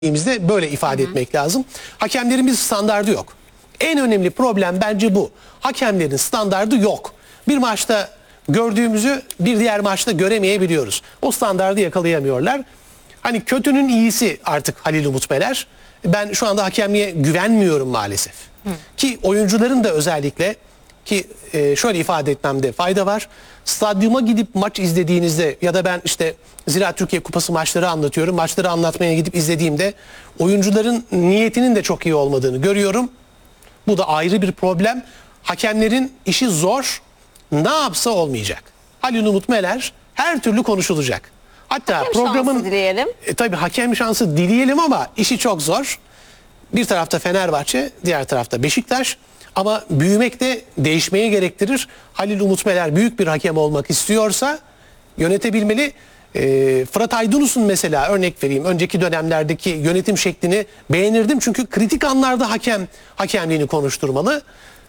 böyle ifade etmek lazım. Hakemlerin bir standardı yok. En önemli problem bence bu. Hakemlerin standardı yok. Bir maçta gördüğümüzü bir diğer maçta göremeyebiliyoruz. O standardı yakalayamıyorlar. Hani kötünün iyisi artık Halil Umut Meler. Ben şu anda hakemliğe güvenmiyorum maalesef. Ki oyuncuların da özellikle ki şöyle ifade etmemde fayda var. Stadyuma gidip maç izlediğinizde ya da ben işte Ziraat Türkiye Kupası maçları anlatıyorum. Maçları anlatmaya gidip izlediğimde oyuncuların niyetinin de çok iyi olmadığını görüyorum. Bu da ayrı bir problem. Hakemlerin işi zor. Ne yapsa olmayacak. Halil Umut Meler her türlü konuşulacak. Hatta hakem programın şansı dileyelim. Tabii hakem şansı dileyelim ama işi çok zor. Bir tarafta Fenerbahçe, diğer tarafta Beşiktaş. Ama büyümek de değişmeye gerektirir. Halil Umut Meler büyük bir hakem olmak istiyorsa yönetebilmeli. Fırat Aydınus'un mesela örnek vereyim. Önceki dönemlerdeki yönetim şeklini beğenirdim. Çünkü kritik anlarda hakemliğini konuşturmalı.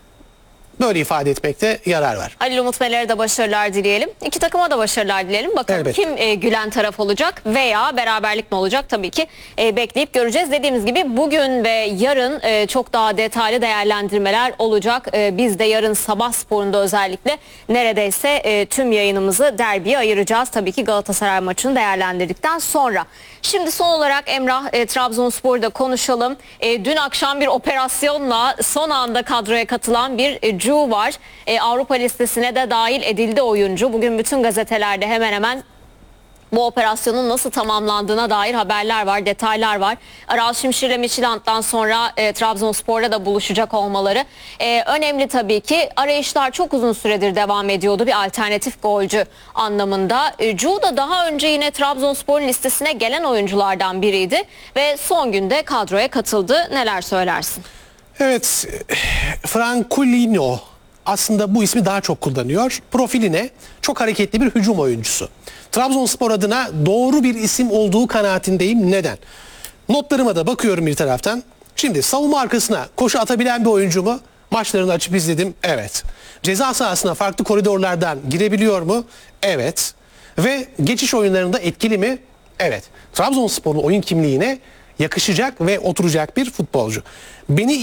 Böyle ifade etmekte yarar var. Halil Umut Meler'e de başarılar dileyelim. İki takıma da başarılar dileyelim. Bakalım Elbette. kim gülen taraf olacak veya beraberlik mi olacak tabii ki bekleyip göreceğiz. Dediğimiz gibi bugün ve yarın çok daha detaylı değerlendirmeler olacak. Biz de yarın sabah sporunda özellikle neredeyse tüm yayınımızı derbiye ayıracağız. Tabii ki Galatasaray maçını değerlendirdikten sonra. Şimdi son olarak Emrah, Trabzonspor'da konuşalım. Dün akşam bir operasyonla son anda kadroya katılan bir Cu var. Avrupa listesine de dahil edildi oyuncu. Bugün bütün gazetelerde hemen hemen bu operasyonun nasıl tamamlandığına dair haberler var, detaylar var. Aral Şimşir ile Midtjylland'dan sonra Trabzonspor'la da buluşacak olmaları önemli tabii ki. Arayışlar çok uzun süredir devam ediyordu bir alternatif golcü anlamında. Cu da daha önce yine Trabzonspor'un listesine gelen oyunculardan biriydi ve son günde kadroya katıldı. Neler söylersin? Evet, Francolino aslında bu ismi daha çok kullanıyor. Profiline çok hareketli bir hücum oyuncusu. Trabzonspor adına doğru bir isim olduğu kanaatindeyim. Neden? Notlarıma da bakıyorum bir taraftan. Şimdi savunma arkasına koşu atabilen bir oyuncu mu? Maçlarını açıp izledim. Evet. Ceza sahasına farklı koridorlardan girebiliyor mu? Evet. Ve geçiş oyunlarında etkili mi? Evet. Trabzonspor'un oyun kimliğine yakışacak ve oturacak bir futbolcu. Beni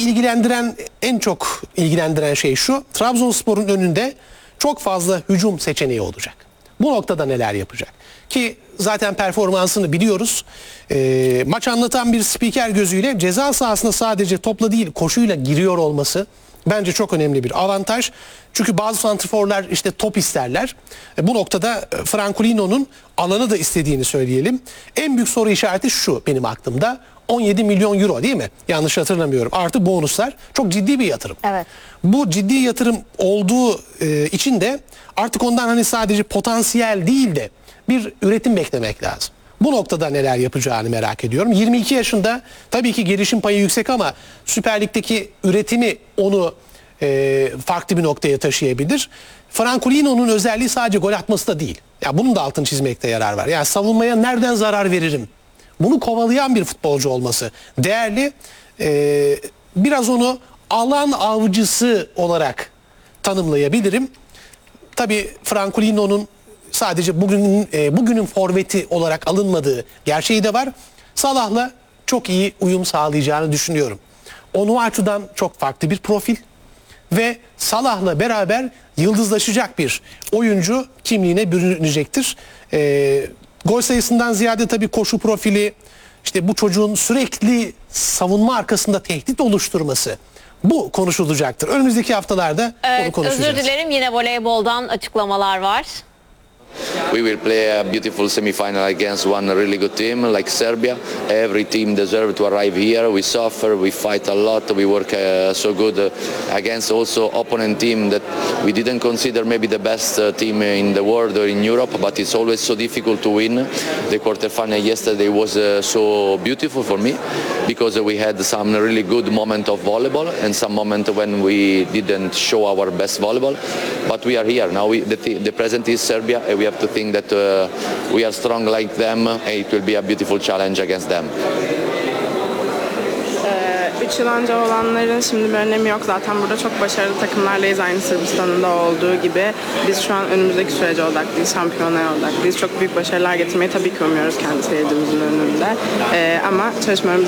en çok ilgilendiren şey şu. Trabzonspor'un önünde çok fazla hücum seçeneği olacak. Bu noktada neler yapacak? Ki zaten performansını biliyoruz. Maç anlatan bir spiker gözüyle ceza sahasına sadece topla değil koşuyla giriyor olması bence çok önemli bir avantaj. Çünkü bazı santrforlar işte top isterler. Bu noktada Francolino'nun alanı da istediğini söyleyelim. En büyük soru işareti şu benim aklımda. 17 milyon euro değil mi? Yanlış hatırlamıyorum. Artı bonuslar. Çok ciddi bir yatırım. Evet. Bu ciddi yatırım olduğu için de artık ondan hani sadece potansiyel değil de bir üretim beklemek lazım. Bu noktada neler yapacağını merak ediyorum. 22 yaşında tabii ki gelişim payı yüksek ama Süper Lig'deki üretimi onu farklı bir noktaya taşıyabilir. Francolino'nun özelliği sadece gol atması da değil. Ya bunun da altını çizmekte yarar var. Yani savunmaya nereden zarar veririm? Bunu kovalayan bir futbolcu olması değerli. Biraz onu alan avcısı olarak tanımlayabilirim. Tabii Francolino'nun sadece bugünün forveti olarak alınmadığı gerçeği de var. Salah'la çok iyi uyum sağlayacağını düşünüyorum. Onuachu'dan çok farklı bir profil ve Salah'la beraber yıldızlaşacak bir oyuncu kimliğine bürünecektir. Gol sayısından ziyade tabii koşu profili, işte bu çocuğun sürekli savunma arkasında tehdit oluşturması bu konuşulacaktır. Önümüzdeki haftalarda bunu konuşacağız. Özür dilerim, yine voleyboldan açıklamalar var. We will play a beautiful semi-final against one really good team like Serbia. Every team deserves to arrive here. We suffer, we fight a lot, we work so good against also opponent team that we didn't consider maybe the best team in the world or in Europe, but it's always so difficult to win. The quarterfinal yesterday was so beautiful for me because we had some really good moment of volleyball and some moment when we didn't show our best volleyball. But we are here now. The present is Serbia. We have to think that we are strong like them. It will be a beautiful challenge against them. 3 yıl önce olanların şimdi bir önemi yok. Zaten burada çok başarılı takımlarlayız. Aynı Sırbistan'ın da olduğu gibi. Biz şu an önümüzdeki sürece odaklıyız. Şampiyonaya odaklıyız. Çok büyük başarılar getirmeyi tabii ki umuyoruz kendi seyircimizin önünde. Ama çalışmalarımız